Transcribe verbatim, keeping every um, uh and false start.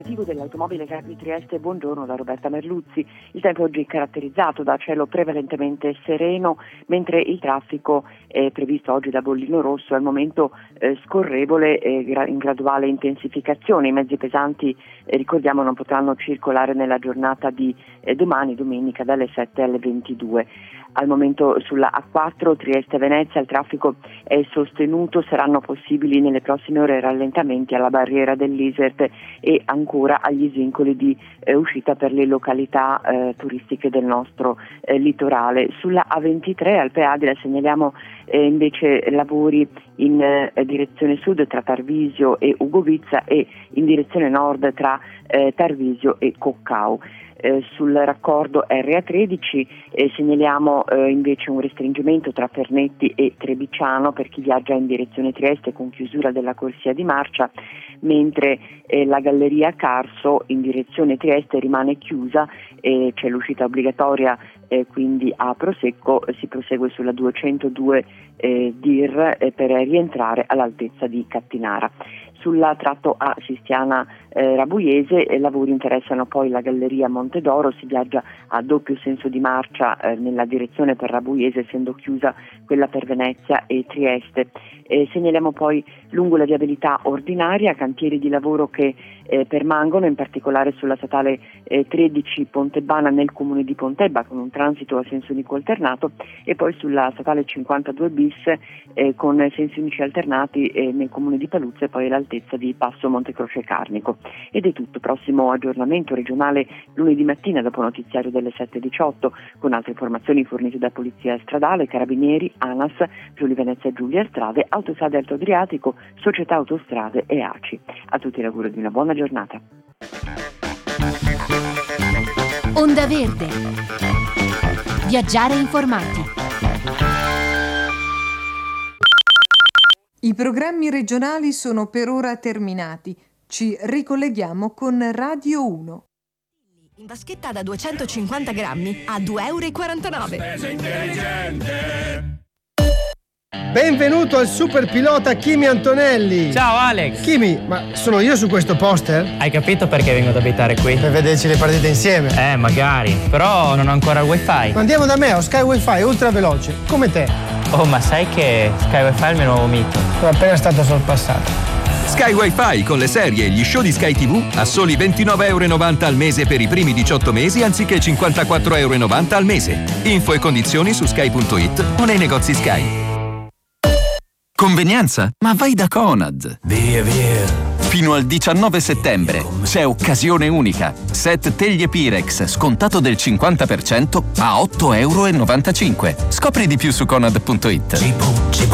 Dell'automobile Carpi Trieste, buongiorno da Roberta Merluzzi. Il tempo oggi è caratterizzato da cielo prevalentemente sereno, mentre il traffico è previsto oggi da bollino rosso, al momento eh, scorrevole e gra- in graduale intensificazione. I mezzi pesanti, eh, ricordiamo, non potranno circolare nella giornata di eh, domani, domenica, dalle sette alle ventidue. Al momento sulla A quattro Trieste-Venezia il traffico è sostenuto, saranno possibili nelle prossime ore rallentamenti alla barriera dell'Isert e ancora agli svincoli di eh, uscita per le località eh, turistiche del nostro eh, litorale. Sulla A ventitré Alpe Adria segnaliamo eh, invece lavori in eh, direzione sud tra Tarvisio e Ugovizza e in direzione nord tra eh, Tarvisio e Coccao. Eh, sul raccordo R A tredici eh, segnaliamo eh, invece un restringimento tra Fernetti e Trebicciano per chi viaggia in direzione Trieste con chiusura della corsia di marcia, mentre eh, la galleria Carso in direzione Trieste rimane chiusa e c'è l'uscita obbligatoria eh, quindi a Prosecco, eh, si prosegue sulla duecentodue eh, Dir eh, per rientrare all'altezza di Cattinara. Sulla tratto A Sistiana eh, Rabuiese eh, lavori interessano poi la galleria Montedoro, si viaggia a doppio senso di marcia eh, nella direzione per Rabuiese, essendo chiusa quella per Venezia e Trieste. Eh, segnaliamo poi lungo la viabilità ordinaria cantieri di lavoro che eh, permangono, in particolare sulla statale eh, tredici Pontebana nel comune di Pontebba con un transito a senso unico alternato, e poi sulla statale cinquantadue bis eh, con sensi unici alternati eh, nel comune di Paluzzo e poi l'altezza di Passo Montecroce Carnico. Ed è tutto, prossimo aggiornamento regionale lunedì mattina dopo notiziario delle sette e diciotto con altre informazioni fornite da Polizia Stradale, Carabinieri, ANAS, Friuli Venezia Giulia Strade, Autostrade Alto Adriatico, Società Autostrade e A C I. A tutti l'auguro di una buona giornata. Onda Verde. Viaggiare informati. I programmi regionali sono per ora terminati. Ci ricolleghiamo con Radio uno. In vaschetta da duecentocinquanta grammi a due e quarantanove euro. Spesa intelligente. Benvenuto al super pilota Kimi Antonelli. Ciao Alex. Kimi, ma sono io su questo poster? Hai capito perché vengo ad abitare qui? Per vederci le partite insieme. Eh, magari, però non ho ancora il wifi. Ma andiamo da me, ho Sky Wi-Fi ultra veloce, come te. Oh, ma sai che Sky Wi-Fi è il mio nuovo mito? Sono appena stato sorpassato. Sky Wi-Fi con le serie e gli show di Sky tivù a soli ventinove e novanta euro al mese per i primi diciotto mesi anziché cinquantaquattro e novanta euro al mese. Info e condizioni su sky punto it o nei negozi Sky. Convenienza? Ma vai da Conad! Via, via! Fino al diciannove settembre c'è occasione unica. Set teglie Pirex scontato del cinquanta per cento a otto e novantacinque euro. Scopri di più su conad punto it.